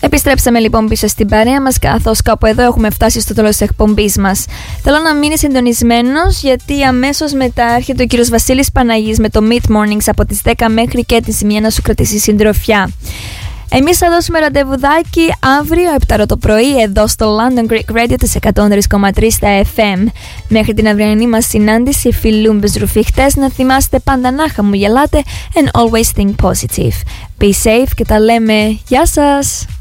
Επιστρέψαμε λοιπόν πίσω στην παρέα μας, καθώς κάπου εδώ έχουμε φτάσει στο τέλος της εκπομπής μας. Θέλω να μείνει συντονισμένος, γιατί αμέσως μετά έρχεται ο κύριος Βασίλης Παναγής με το Meet Mornings από τις 10 μέχρι και τις 1 να σου κρατήσει συντροφιά. Εμείς θα δώσουμε ραντεβουδάκι αύριο 7 το πρωί εδώ στο London Greek Radio της 103,3 στα FM. Μέχρι την αυριανή μας συνάντηση, φιλούμπες ρουφιχτές, να θυμάστε πάντα να χαμογελάτε and always think positive. Be safe και τα λέμε. Γεια σας!